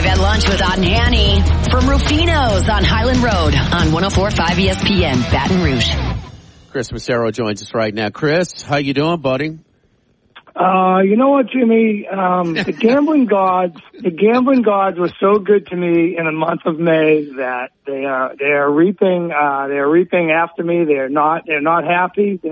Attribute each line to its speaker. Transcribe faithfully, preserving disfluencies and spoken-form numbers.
Speaker 1: Live at lunch with Ott and Annie from Rufino's on Highland Road on one oh four point five E S P N, Baton Rouge.
Speaker 2: Chris Massaro joins us right now. Chris, how you doing, buddy?
Speaker 3: Uh, you know what, Jimmy? Um, the gambling gods, the gambling gods were so good to me in the month of May that they are they are reaping uh, they are reaping after me. They're not they're not happy.